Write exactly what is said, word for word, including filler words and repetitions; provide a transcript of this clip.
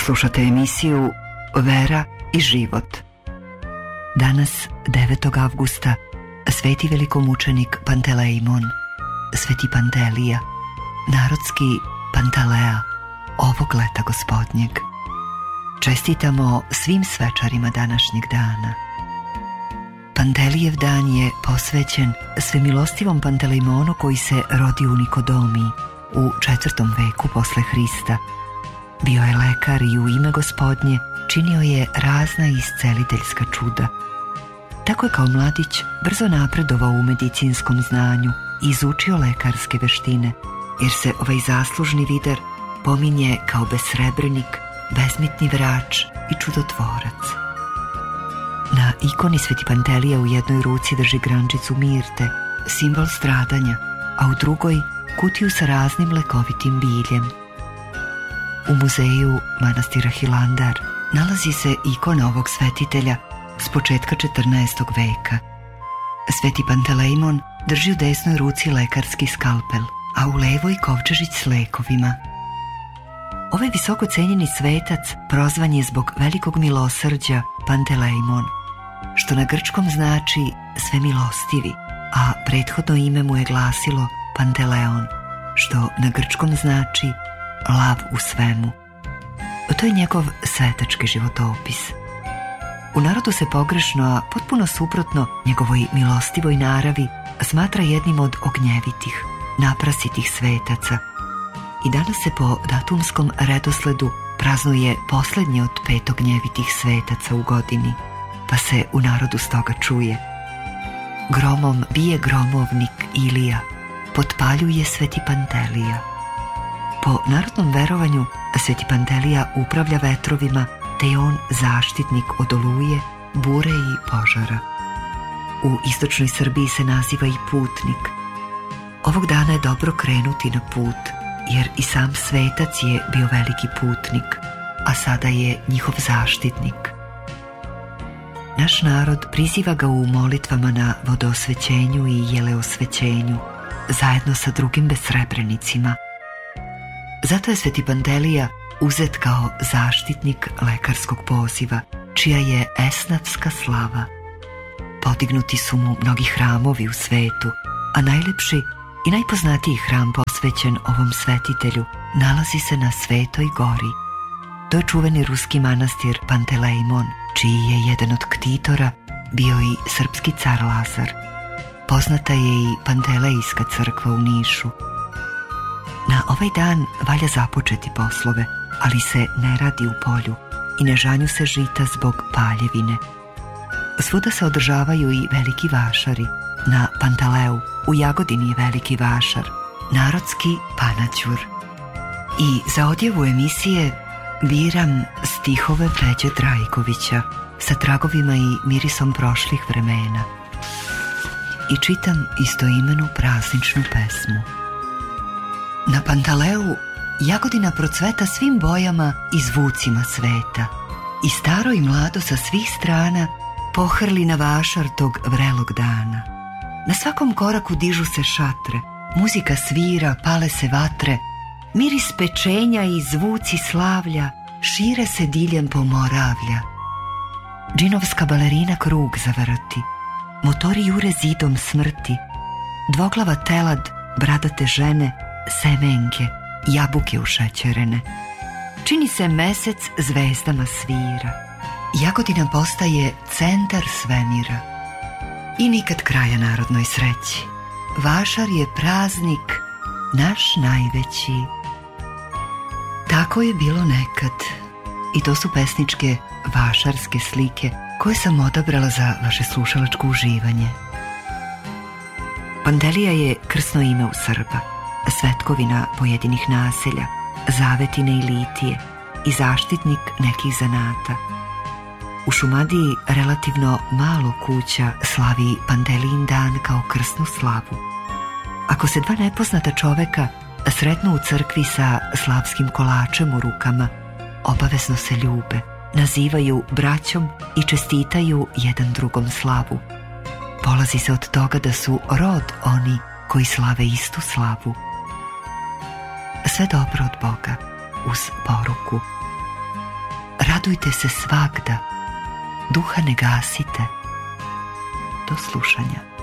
Slušate emisiju Vera i život. Danas, devetog avgusta, sveti velikomučenik Pantelejmon, sveti Pantelija, narodski Pantalea, ovog leta gospodnjeg. Čestitamo svim svečarima današnjeg dana. Pantelijev dan je posvećen svemilostivom Pantelejmonu koji se rodi u Nikodomiji u četvrtom veku posle Hrista. Bio je lekar i u ime gospodnje činio je razna isceliteljska čuda. Tako je kao mladić brzo napredovao u medicinskom znanju i izučio lekarske veštine, jer se ovaj zaslužni vider pominje kao besrebrenik, bezmitni vrač i čudotvorac. Na ikoni sveti Pantelija u jednoj ruci drži grančicu mirte, simbol stradanja, a u drugoj kutiju sa raznim lekovitim biljem. U muzeju manastira Hilandar nalazi se ikona ovog svetitelja s početka četrnaestog veka. Sveti Pantelejmon drži u desnoj ruci lekarski skalpel, a u levoj kovčežić s lekovima. Ovaj visoko cenjeni svetac prozvan je zbog velikog milosrđa Pantelejmon, što na grčkom znači sve milostivi, a prethodno ime mu je glasilo Panteleon, što na grčkom znači lav u svemu. To je njegov svetački životopis. U narodu se pogrešno, a potpuno suprotno njegovoj milostivoj naravi, smatra jednim od ognjevitih, naprasitih svetaca. I danas se po datumskom redosledu praznuje posljednji od pet ognjevitih svetaca u godini, pa se u narodu stoga čuje: gromom bije gromovnik Ilija, potpaljuje sveti Pantelija. Po narodnom verovanju, sveti Pantelija upravlja vetrovima, te je on zaštitnik od oluje, bure i požara. U istočnoj Srbiji se naziva i putnik. Ovog dana je dobro krenuti na put, jer i sam svetac je bio veliki putnik, a sada je njihov zaštitnik. Naš narod priziva ga u molitvama na vodoosvećenju i jeleosvećenju, zajedno sa drugim besrebrenicima. Zato je sveti Pantelija uzet kao zaštitnik lekarskog poziva, čija je esnafska slava. Podignuti su mu mnogi hramovi u svetu, a najlepši i najpoznatiji hram posvećen ovom svetitelju nalazi se na Svetoj gori. To je čuveni ruski manastir Pantelejmon, čiji je jedan od ktitora bio i srpski car Lazar. Poznata je i Pantelejska crkva u Nišu. Na ovaj dan valja započeti poslove, ali se ne radi u polju i ne žanju se žita zbog paljevine. Svuda se održavaju i veliki vašari. Na Pantaleu u Jagodini je veliki vašar, narodski Panaćur. I za odjevu emisije biram stihove Peđe Trajkovića sa tragovima i mirisom prošlih vremena i čitam istoimenu prazničnu pesmu. Na Pantaleu Jagodina procveta svim bojama i zvucima sveta, i staro i mlado sa svih strana pohrli na vašar tog vrelog dana. Na svakom koraku dižu se šatre, muzika svira, pale se vatre, miris pečenja i zvuci slavlja šire se diljem Pomoravlja. Džinovska balerina krug zavrti, motori jure zidom smrti, dvoglava telad, bradate žene, semenke, jabuke ušećerene. Čini se mesec zvezdama svira, Jagodina postaje centar svemira. I nikad kraja narodnoj sreći, vašar je praznik naš najveći. Tako je bilo nekad, i to su pesničke vašarske slike koje sam odabrala za vaše slušalačko uživanje. Pantelija je krsno ime u Srba, svetkovina pojedinih naselja, zavetine i litije i zaštitnik nekih zanata. U Šumadiji relativno malo kuća slavi Pantelijin dan kao krsnu slavu. Ako se dva nepoznata čoveka sretnu u crkvi sa slavskim kolačem u rukama, obavezno se ljube, nazivaju braćom i čestitaju jedan drugom slavu. Polazi se od toga da su rod oni koji slave istu slavu. Sve dobro od Boga uz poruku: Radujte se svagda, duha ne gasite. Do slušanja.